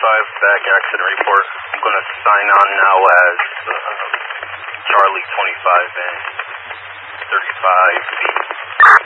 back accident report. I'm going to sign on now as Charlie 25 and 35B.